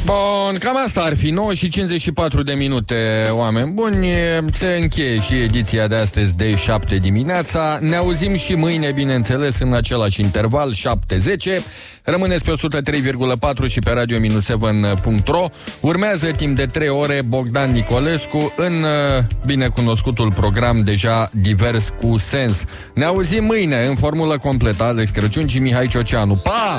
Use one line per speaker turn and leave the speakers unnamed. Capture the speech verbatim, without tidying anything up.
Bun, cam asta ar fi. Nouă și cincizeci și patru de minute, oameni buni. Se încheie și ediția de astăzi de șapte dimineața. Ne auzim și mâine, bineînțeles, în același interval, șapte zece. Rămâneți pe o sută trei virgulă patru și pe radio seven punct ro. Urmează timp de trei ore Bogdan Nicolescu în binecunoscutul program deja Divers cu Sens. Ne auzim mâine în formulă completă. Alex Crăciun și Mihai Cioceanu. Pa!